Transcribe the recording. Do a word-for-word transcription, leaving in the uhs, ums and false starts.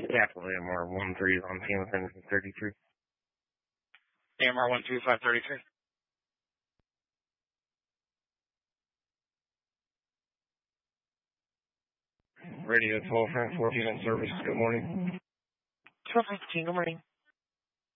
Capital A M R one three is on Hamilton thirty-three. A M R one three five thirty-three. Radio twelve fourteen in service. Good morning. twelve fifteen, good morning.